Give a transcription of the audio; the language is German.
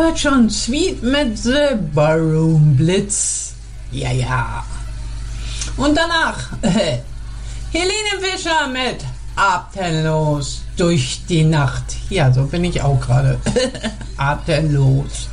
hört schon Sweet mit The Baron Blitz. Ja, ja. Und danach Helene Fischer mit Atemlos durch die Nacht. Ja, so bin ich auch gerade. Atemlos.